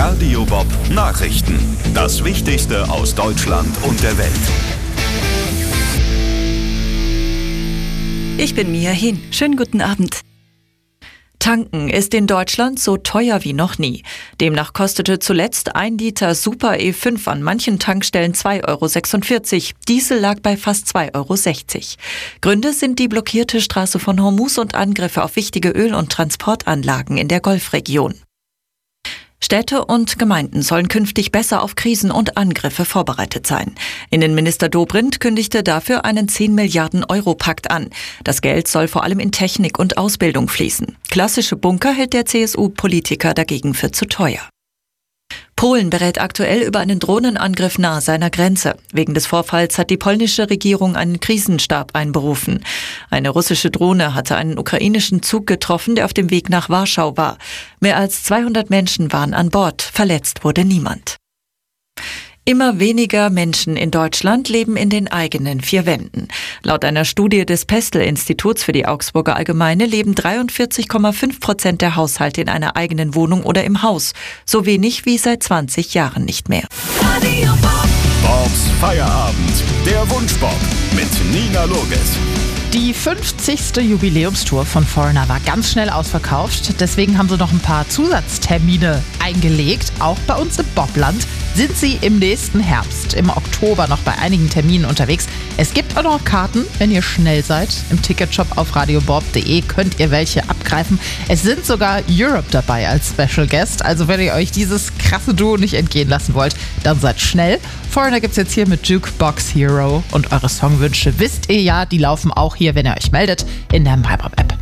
Radio Bob Nachrichten. Das Wichtigste aus Deutschland und der Welt. Ich bin Mia Hin. Schönen guten Abend. Tanken ist in Deutschland so teuer wie noch nie. Demnach kostete zuletzt 1 Liter Super E5 an manchen Tankstellen 2,46 €. Diesel lag bei fast 2,60 €. Gründe sind die blockierte Straße von Hormuz und Angriffe auf wichtige Öl- und Transportanlagen in der Golfregion. Städte und Gemeinden sollen künftig besser auf Krisen und Angriffe vorbereitet sein. Innenminister Dobrindt kündigte dafür einen 10 Milliarden Euro Pakt an. Das Geld soll vor allem in Technik und Ausbildung fließen. Klassische Bunker hält der CSU-Politiker dagegen für zu teuer. Polen berät aktuell über einen Drohnenangriff nahe seiner Grenze. Wegen des Vorfalls hat die polnische Regierung einen Krisenstab einberufen. Eine russische Drohne hatte einen ukrainischen Zug getroffen, der auf dem Weg nach Warschau war. Mehr als 200 Menschen waren an Bord. Verletzt wurde niemand. Immer weniger Menschen in Deutschland leben in den eigenen 4 Wänden. Laut einer Studie des Pestel-Instituts für die Augsburger Allgemeine leben 43,5% der Haushalte in einer eigenen Wohnung oder im Haus. So wenig wie seit 20 Jahren nicht mehr. Bobs Feierabend. Der Wunschbob mit Nina Loges. Die 50. Jubiläumstour von Foreigner war ganz schnell ausverkauft. Deswegen haben sie noch ein paar Zusatztermine eingelegt. Auch bei uns im Bobland sind sie im nächsten Herbst, im Oktober, noch bei einigen Terminen unterwegs. Es gibt auch noch Karten, wenn ihr schnell seid. Im Ticketshop auf radiobob.de könnt ihr welche abgreifen. Es sind sogar Europe dabei als Special Guest. Also wenn ihr euch dieses krasse Duo nicht entgehen lassen wollt, dann seid schnell. Foreigner gibt's jetzt hier mit Jukebox Hero. Und eure Songwünsche wisst ihr ja, die laufen auch hier, wenn ihr euch meldet, in der MyBob-App.